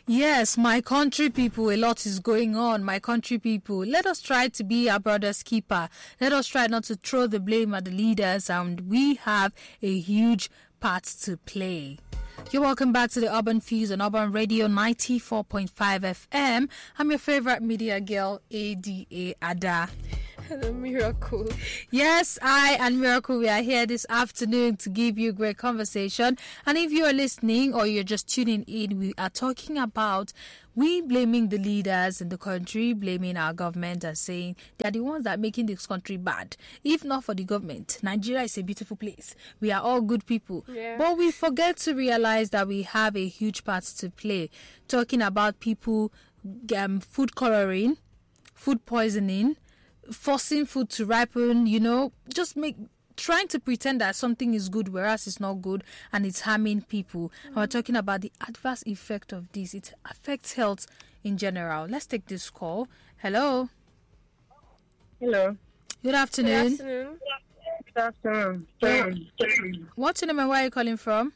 Yes, my country people, a lot is going on. My country people, let us try to be our brother's keeper. Let us try not to throw the blame at the leaders, and we have a huge part to play. You're welcome back to the Urban Fuse on Urban Radio 94.5 FM. I'm your favorite media girl, Ada Ada. Hello, Miracle. Yes, I and Miracle, we are here this afternoon to give you great conversation. And if you are listening or you're just tuning in, we are talking about we blaming the leaders in the country, blaming our government and saying they are the ones that are making this country bad. If not for the government, Nigeria is a beautiful place. We are all good people. Yeah. But we forget to realize that we have a huge part to play. Talking about people, food coloring, food poisoning, forcing food to ripen, trying to pretend that something is good whereas it's not good and it's harming people. And we're talking about the adverse effect of this. It affects health in general. Let's take this call. Hello. Hello. Good afternoon. Good afternoon. What's your name and where are you calling from?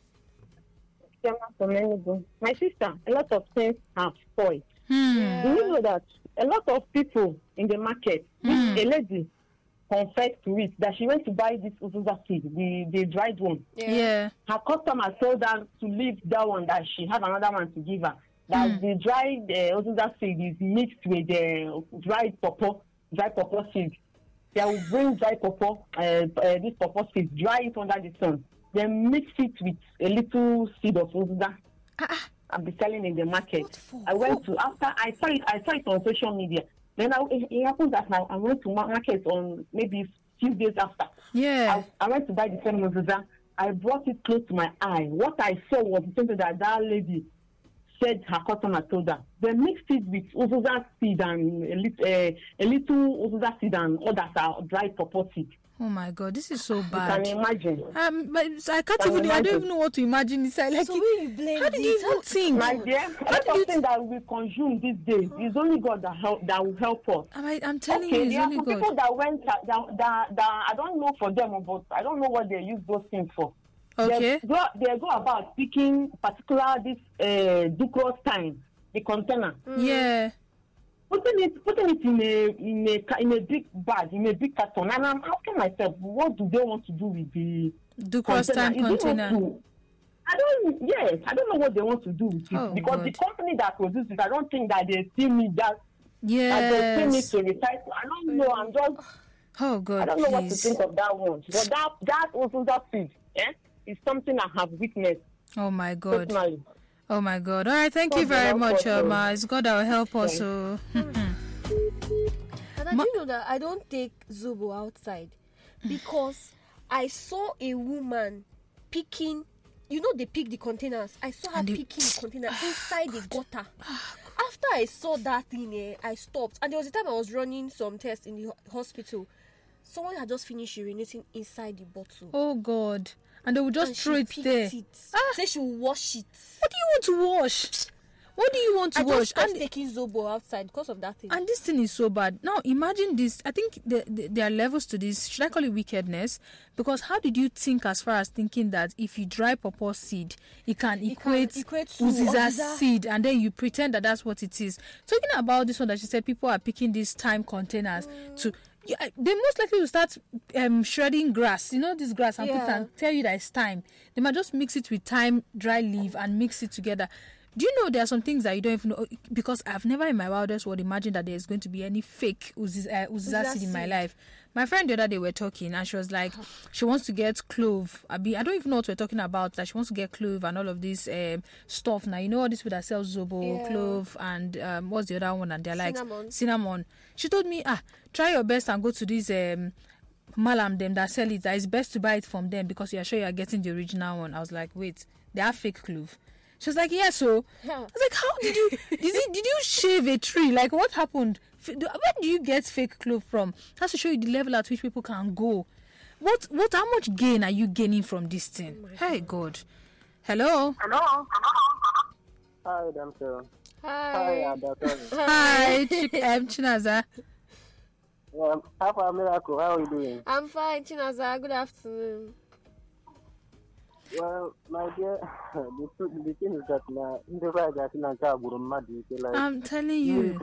My sister, a lot of things have spoiled. Yeah. Do you know that a lot of people in the market, a lady confessed to it that she went to buy this uzuza seed, the dried one. Yeah. Her customer told her to leave that one, that she have another one to give her. That the dried uzuza seed is mixed with the dried pawpaw seed. They will bring dry pawpaw, this pawpaw seed, dry it under the sun, then mix it with a little seed of uzuza. I'll be selling in the market. I went to, after I saw it on social media. Then it happened that I went to market on maybe few days after. Yeah. I went to buy the same uzuza. I brought it close to my eye. What I saw was something that lady said her customer told her. They mixed it with uzuza seed and a little uzuza seed and others are dried pawpaw seed. Oh my God, this is so You bad. can imagine. But I can't even. I don't even know what to imagine. It's like, So when you blame how did you even think? My dear, a lot of things that we consume these days is only God that will help us. I'm telling Okay, you, it's there are only some God. people that went that I don't know for them, but I don't know what they use those things for. Okay. They go about picking particular this Ducros time, the container, Yeah. putting it in a big bag, in a big carton, and I'm asking myself, what do they want to do with the Do cross time container? container. I don't know what they want to do with it, Oh, because God. the company that produces it, I don't think that they still need that. That they still need Yes. to recycle. I don't know. Oh God, I don't know what to please. think of that one. But that also that seed, is something I have witnessed Oh my God. personally. Oh my God. All right, thank God you very will help much, us, Oma. It's God that will help us. So. And do you know that I don't take Zobo outside because I saw a woman picking. They pick the containers. I saw her And picking the container inside the gutter. After I saw that thing, I stopped. And there was a time I was running some tests in the hospital. Someone had just finished urinating inside the bottle. Oh God. And they will just And throw she it picked there. it. Say she will wash it. What do you want to wash? What do you want to I wash? just stopped taking Zobo outside because of that thing. And this thing is so bad. Now, imagine this. I think there are levels to this. Should I call it wickedness? Because how did you think as far as thinking that if you dry pawpaw seed, it can equate to uziza uziza. seed, and then you pretend that that's what it is? Talking about this one that she said people are picking these time containers to... Yeah, they most likely will start shredding grass. This grass and put it and tell you that it's time. They might just mix it with thyme, dry leaf, and mix it together. Do you know there are some things that you don't even know? Because I've never in my wildest world imagined that there's going to be any fake uziza seed in my life. My friend the other day were talking and she was like, she wants to get clove. I don't even know what we're talking about. That she wants to get clove and all of this stuff. Now, all this people that sell Zobo, clove, and what's the other one? And they're like cinnamon. She told me, try your best and go to this malam them that sell it. That it's best to buy it from them because you're sure you're getting the original one. I was like, wait, they have fake clove. She was like, so. I was like, how did you, did you shave a tree? Like, what happened? Where do you get fake clothes from? That's to show you the level at which people can go. How much gain are you gaining from this thing? Hey, God. Hello? Hello? Hi, Damsel. Hi. Hi, Chinaza. How Miracle? How are you doing? I'm fine, Chinaza. Good afternoon. Well, my dear, the thing is that like I'm telling you.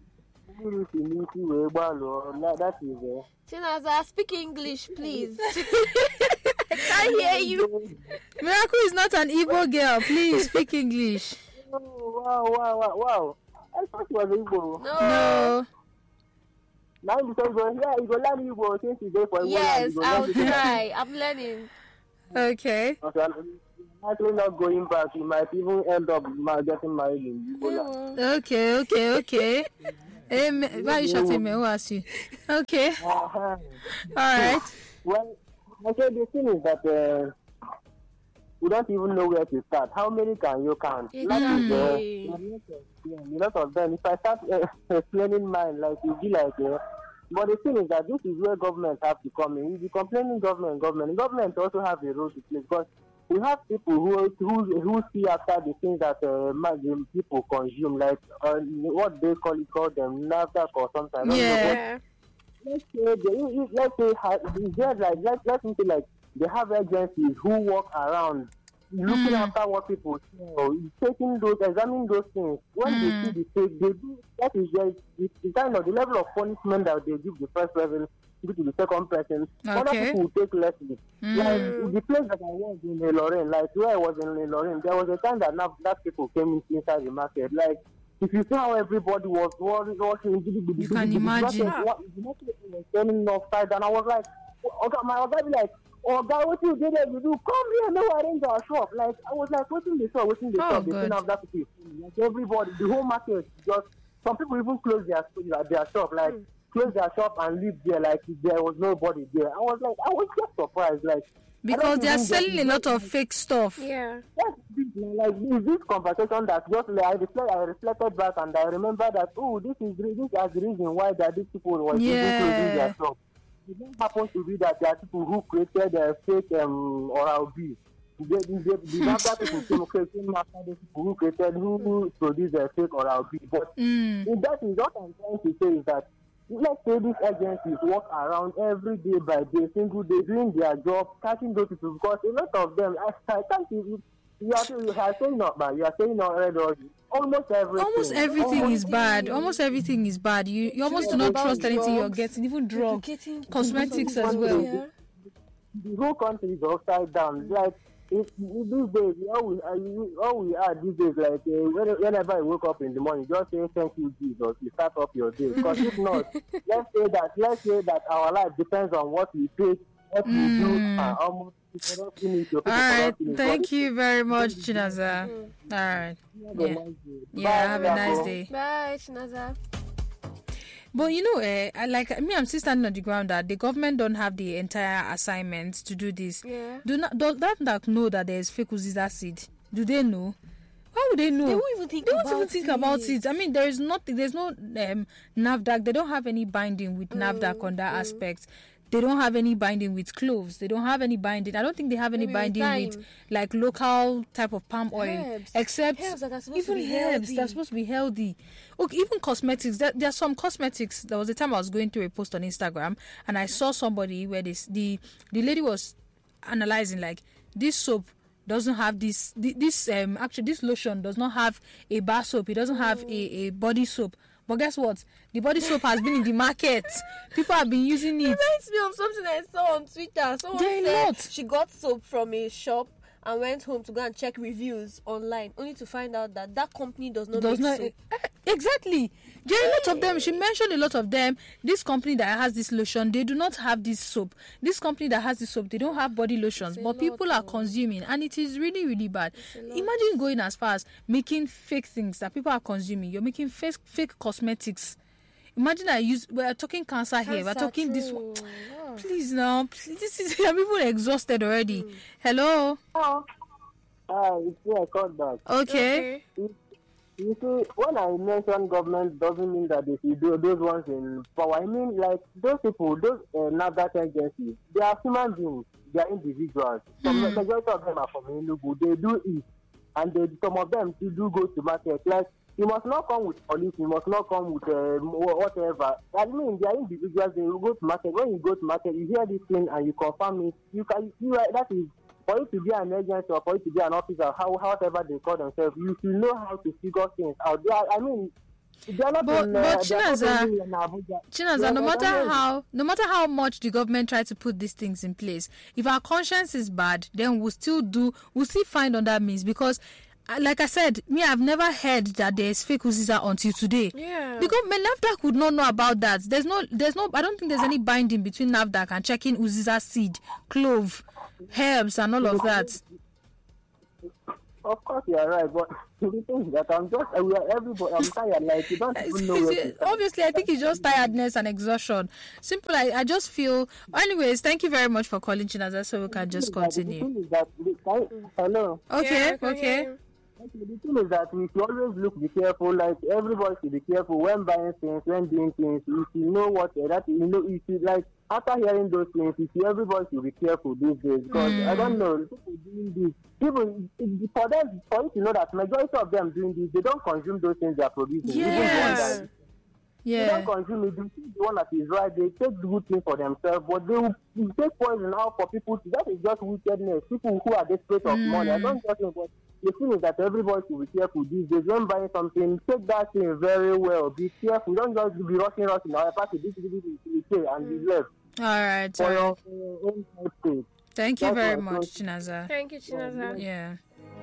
that is Chinaza, speak English, please. I can't hear you. Miracle is not an Igbo girl. Please speak English. Wow. I thought it was Igbo. No. Now you can go, you go learn Igbo since you go for Igbo. Yes, I'll try. I'm learning. Okay. Okay, I'm actually not going back. You might even end up getting married in Igbo. Okay. Why are you shouting me? Who asked you? Okay. All right. Well, okay, the thing is that we don't even know where to start. How many can you count? Exactly. A lot of them. If I start explaining mine, like you be like, but the thing is that this is where government have to come in. If you complaining government also have a role to play because we have people who see after the things that the people consume, like what they call them NAFDAC or something. Yeah. Let's say they have agencies who walk around looking after what people examining those things. When they see the fake, they do that is just the kind of the level of punishment that they give the first person to the second person. Other people will take lessons. Like the place that I was in Lorraine, like where I was in Lorraine, there was a time that people came inside the market. Like if you see how everybody was walking, you can imagine. The market was turning upside down. I was like, my other be like, oh God, what you did, you do? Come here, no, arrange our shop. Like I was like, what's in the shop? They didn't have that people. Like everybody, the whole market just. Some people even close their shop, like close their shop and leave there, like there was nobody there. I was just surprised, like because they are selling a lot of fake stuff. Yeah. That's like this conversation that just like I reflected back and I remember that this as the reason why that these people were closing their shop. It don't happen to be that there are people who created a fake Oral B. The other people came after those people who produced a fake Oral B. But that is what I'm trying to say is that let's say these agencies work around every day by day, single day, doing their job, catching those people because a lot of them, I can't you are saying not bad, you are saying not red or almost everything is bad. Almost everything is bad. You almost do not trust anything you're getting, even drugs, cosmetics as well. Yeah. The whole country is upside down. Like these days, all we are these days, like whenever I wake up in the morning, just say thank you, Jesus. You start up your day. Because if not, let's say that our life depends on what we take, what we do, almost. All right, thank you very much, Chinaza. All right, have a nice day. Bye, Chinaza. But I'm still standing on the ground that the government don't have the entire assignment to do this. Yeah. Does that know that there's fake Uziza seed? Do they know? How would they know? They won't even think about it. I mean, there's no NAFDAC. They don't have any binding with NAFDAC on that aspect. They don't have any binding with cloves. They don't have any binding. I don't think they have any binding with like local type of palm oil, except even herbs that are supposed to be healthy. Okay, even cosmetics. There are some cosmetics. There was a time I was going through a post on Instagram and I saw somebody where the lady was analyzing like this soap doesn't have this lotion does not have a bar soap. It doesn't have a body soap. But guess what? The body soap has been in the market. People have been using it. It reminds me of something I saw on Twitter. Someone said she got soap from a shop and went home to go and check reviews online, only to find out that company does not make soap. Exactly. There are a lot of them. She mentioned a lot of them. This company that has this lotion, they do not have this soap. This company that has this soap, they don't have body lotions. But people are consuming, and it is really, really bad. Imagine going as far as making fake things that people are consuming. You're making fake cosmetics. Imagine we're talking cancer here. We're talking this one. Oh. Please now. I'm even exhausted already. Hello? It's I called back. Okay. You see, when I mention government, doesn't mean that they should do those ones in power. I mean, like, those people, those NAFDAC agencies, they are human beings. They are individuals. The majority of them are from Enugu. They do it. And some of them do go to market. Like, you must not come with police. You must not come with whatever. I mean, they are individuals. They will go to market. When you go to market, you hear this thing and you confirm it. That is for you to be an agent or for you to be an officer, however they call themselves, you should know how to figure things out. I mean, but Chinaza, no matter how much the government try to put these things in place, if our conscience is bad, then we'll still find other means. Because like I said, I've never heard that there's fake Uziza until today. Yeah. The government NAFDAC would not know about that. There's no I don't think there's any binding between NAFDAC and checking Uziza seed, clove, herbs and all of that. Of course you are right, but the thing is that I'm tired, like you don't even know obviously I think it's just tiredness and exhaustion. Simple. I just feel. Anyways, thank you very much for calling, Chinaza, so we can just continue. Hello. Okay. The thing is that we should always be careful. Like everybody should be careful when buying things, when doing things. If you know what that if you like after hearing those things, everybody should be careful these days because I don't know people doing this. People for you to know that majority of them doing this, they don't consume those things they are producing. Yes. They don't consume it. They see the one that is right. They take good things for themselves, but they will take poison out for people. That is just wickedness. People who are desperate of money. I don't just know, but the thing is that everybody should be careful these days. When buying something, take that thing very well. Be careful. Don't just be rushing. Our party, this, and be left. All right. For your own sake. Thank you very much, Chinaza. Thank you, Chinaza. Yeah.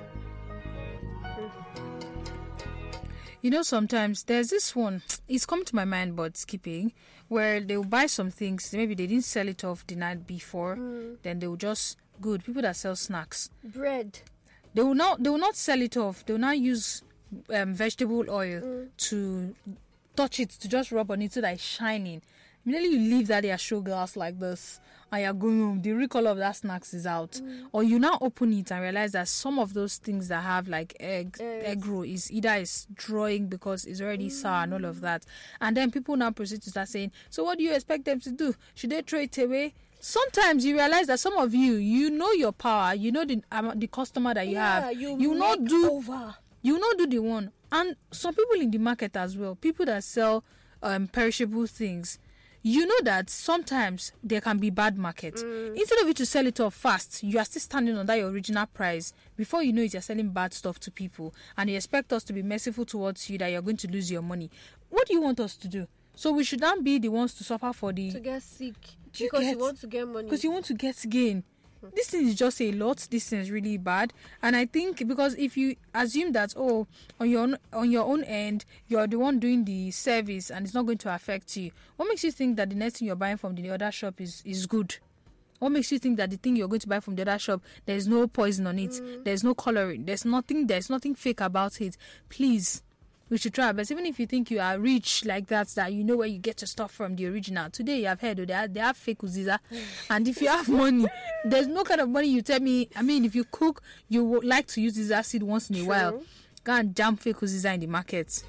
You know, sometimes there's this one, it's come to my mind, but skipping, where they'll buy some things, maybe they didn't sell it off the night before, then they'll just, people that sell snacks. Bread. They will not sell it off, they will not use vegetable oil to touch it, to just rub on it so that it's shining. Immediately you leave that their show glass like this, and you're going home, the real color of that snacks is out. Or you now open it and realize that some of those things that have like egg roll is drawing because it's already sour and all of that. And then people now proceed to start saying, so what do you expect them to do? Should they throw it away? Sometimes you realize that some of you know your power, you know the customer that you have. You not do the one. And some people in the market as well, people that sell perishable things, you know that sometimes there can be bad market. Instead of you to sell it off fast, you are still standing under your original price. Before you know it, you're selling bad stuff to people, and you expect us to be merciful towards you that you're going to lose your money. What do you want us to do? So we should not be the ones to suffer to get sick because you want to get money. Because you want to get gain. This thing is just a lot. This thing is really bad. And I think because if you assume that, on your own end, you're the one doing the service and it's not going to affect you, what makes you think that the next thing you're buying from the other shop is good? What makes you think that the thing you're going to buy from the other shop, there's no poison on it, there's no coloring, there's nothing fake about it? Please, we should try our best. Even if you think you are rich like that you know where you get your stuff from, the original. Today you have heard they have fake Uziza. And if you have money, there's no kind of money you tell me. I mean, if you cook, you would like to use this acid once in a while. Go and jam fake Uziza in the market.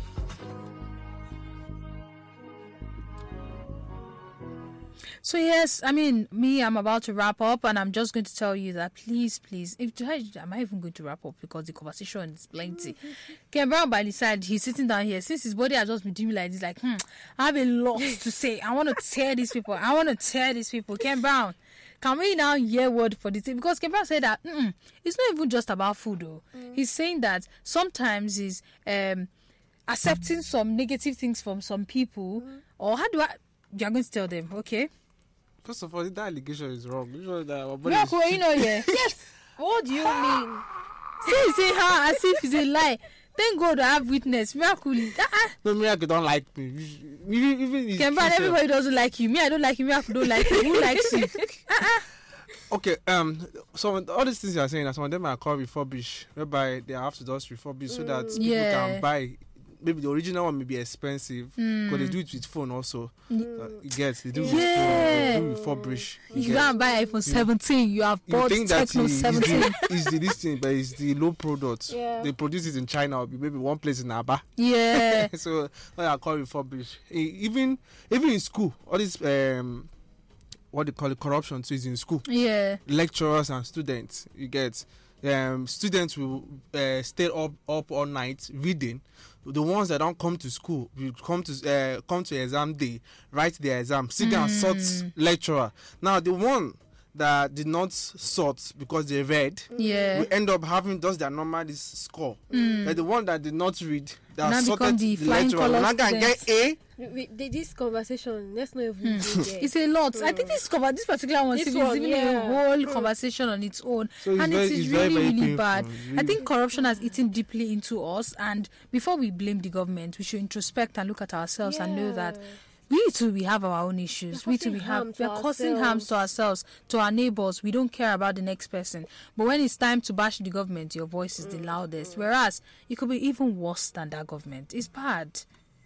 So yes, I mean, I'm about to wrap up, and I'm just going to tell you that please, am I even going to wrap up because the conversation is plenty. Ken Brown by the side, he's sitting down here. Since his body has just been doing like this, like, I have a lot to say. I want to tear these people. Ken Brown, can we now hear word for this? Because Ken Brown said that it's not even just about food, though. He's saying that sometimes he's accepting some negative things from some people, or you're going to tell them, okay? First of all, that allegation is wrong. You know that our body Yes. What do you mean? Say her as if it's a lie. Thank God I have witness. Miracle. No, Miracle don't like me. Even Kemba, everybody doesn't like you. Me, I don't like you. Miracle don't like you. Who likes you? Okay, so all these things you are saying, some of them are called refurbish, whereby they have to just refurbish so that people can buy. Maybe the original one may be expensive, but they do it with phone also. They do with phone, they do refurbish. If you can't buy iPhone 17, you have bought Techno 17. It's this thing, but it's the low product. Yeah. They produce it in China, or maybe one place in Aba. Yeah. So what I call refurbish. Even in school, all this what they call it, corruption too is in school. Yeah. Lecturers and students, you get. Students will stay up all night reading. The ones that don't come to school will come to exam day, write their exam, sit down, sort lecturer. Now the one that did not sort because they read, we end up having just their normal this score. Like the one that did not read, that now sorted the flying colors. Now can get A. This conversation, let's not even go there. It's a lot. I think this particular one is even a whole conversation on its own, so and it is really, really painful. bad. I think corruption has eaten deeply into us, and before we blame the government, we should introspect and look at ourselves and know that we too, we have our own issues. We are causing harms to ourselves, to our neighbors. We don't care about the next person. But when it's time to bash the government, your voice is the loudest. Whereas you could be even worse than that government. It's bad.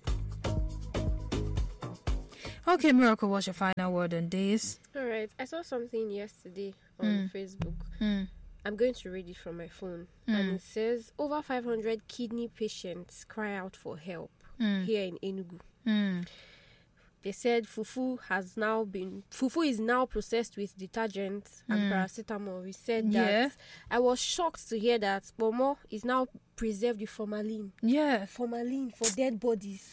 Okay, Miracle, what's your final word on this? All right. I saw something yesterday on Facebook. I'm going to read it from my phone. And it says, over 500 kidney patients cry out for help here in Enugu. They said fufu is now processed with detergent and paracetamol. We said that. I was shocked to hear that Bomo is now preserved with formalin. Yeah. Formalin for dead bodies.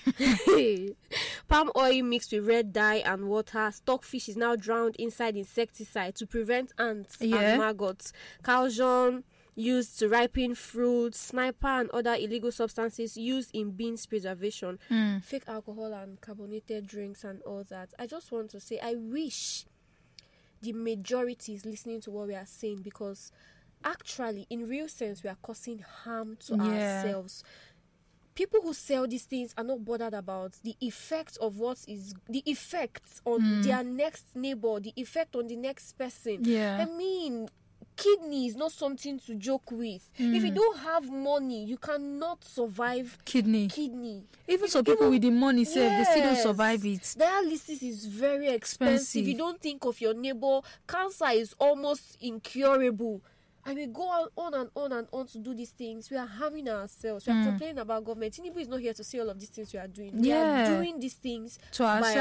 Palm oil mixed with red dye and water. Stockfish is now drowned inside insecticide to prevent ants and maggots. Calcium used to ripen fruits, sniper and other illegal substances used in beans preservation, fake alcohol and carbonated drinks and all that. I just want to say, I wish the majority is listening to what we are saying, because actually, in real sense, we are causing harm to ourselves. People who sell these things are not bothered about the effect of the effect on their next neighbor, the effect on the next person. Yeah. I mean, kidney is not something to joke with. If you don't have money, you cannot survive kidney. Even people with the money, they still don't survive it. Dialysis is very expensive. You don't think of your neighbor. Cancer is almost incurable. And we go on and on and on to do these things. We are harming ourselves. We are complaining about government. Tinubu is not here to say all of these things we are doing. We are doing these things to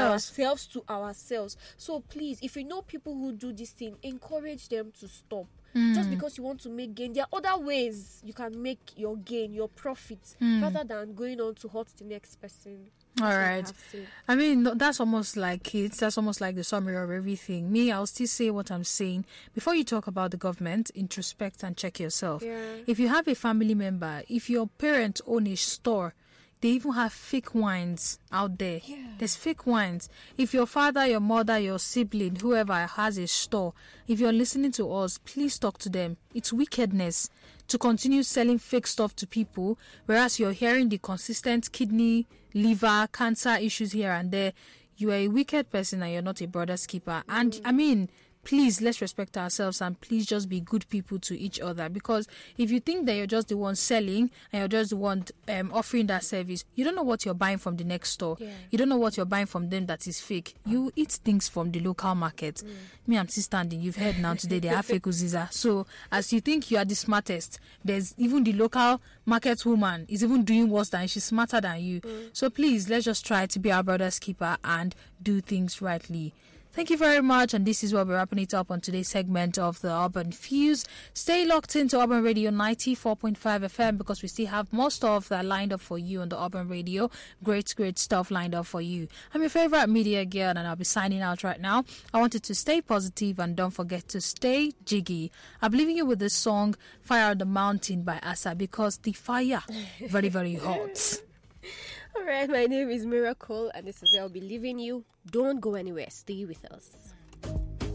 ourselves. So please, if you know people who do this thing, encourage them to stop. Just because you want to make gain, there are other ways you can make your gain, your profits, rather than going on to hurt the next person. All right. I mean, that's almost like it. That's almost like the summary of everything. Me, I'll still say what I'm saying. Before you talk about the government, introspect and check yourself. If you have a family member, if your parents own a store, they even have fake wines out there. There's fake wines. If your father, your mother, your sibling, whoever has a store, if you're listening to us, please talk to them. It's wickedness to continue selling fake stuff to people, whereas you're hearing the consistent kidney, liver, cancer issues here and there. You are a wicked person and you're not a brother's keeper. And I mean, please, let's respect ourselves and please just be good people to each other. Because if you think that you're just the one selling and you're just the one offering that service, you don't know what you're buying from the next store. You don't know what you're buying from them that is fake. You eat things from the local market. Me, I'm still standing. You've heard now today they have fake uziza. So as you think you are the smartest, there's even the local market woman is even doing worse than she's smarter than you. So please, let's just try to be our brother's keeper and do things rightly. Thank you very much, and this is where we're wrapping it up on today's segment of the Urban Fuse. Stay locked into Urban Radio 94.5 FM because we still have more stuff that lined up for you on the Urban Radio. Great stuff lined up for you. I'm your favorite media girl, and I'll be signing out right now. I want you to stay positive and don't forget to stay jiggy. I'm leaving you with this song, Fire on the Mountain by Asa, because the fire very, very hot. All right, my name is Miracle, and this is where I'll be leaving you. Don't go anywhere. Stay with us.